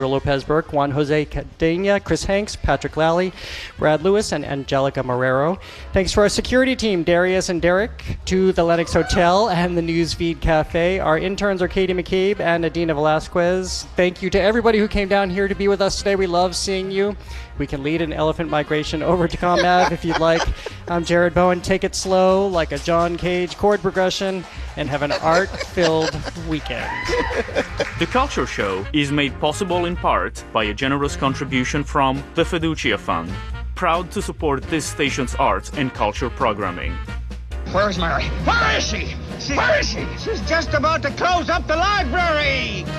Lopez Burke, Juan Jose Cadena, Chris Hanks, Patrick Lally, Brad Lewis, and Angelica Marrero. Thanks to our security team, Darius and Derek, to the Lennox Hotel and the Newsfeed Cafe. Our interns are Katie McCabe and Adina Velasquez. Thank you to everybody who came down here to be with us today. We love seeing you. We can lead an elephant migration over to ComAv if you'd like. I'm Jared Bowen. Take it slow, like a John Cage chord progression, and have an art-filled weekend. The Culture Show is made possible in part by a generous contribution from the Fiducia Fund, proud to support this station's arts and culture programming. Where's Mary? Where is she? Where is she? She's just about to close up the library!